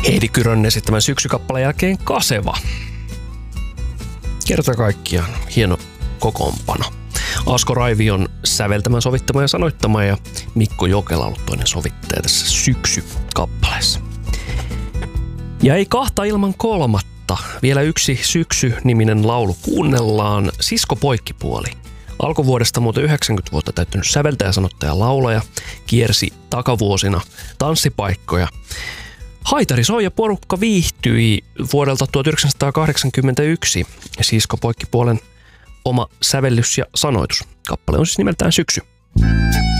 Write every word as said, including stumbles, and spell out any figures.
Heidi Kyrön esittämän syksykappaleen jälkeen Kaseva. Kerta kaikkiaan hieno kokoonpano. Asko Raivion säveltämä, sovittama ja sanoittama ja Mikko Jokela ollut toinen sovittaja tässä syksykappaleessa. Ja ei kahta ilman kolmatta. Vielä yksi Syksy-niminen laulu kuunnellaan. Sisko Poikkipuoli. Alkuvuodesta muuten yhdeksänkymmentä vuotta täyttänyt säveltäjä, sanottaja, laulaja. Kiersi takavuosina tanssipaikkoja. Haitari soi ja porukka viihtyi vuodelta tuhatyhdeksänsataakahdeksankymmentäyksi. Sisko Poikkipuolen oma sävellys ja sanoitus. Kappale on siis nimeltään Syksy.